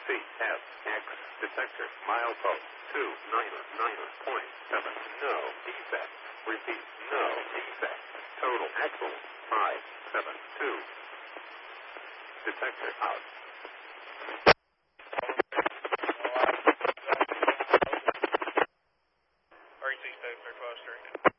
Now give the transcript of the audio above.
CSX detector milepost 299.7. No defect. Repeat, no defect. Total axle 572. Detector out. REC State, 35 straight.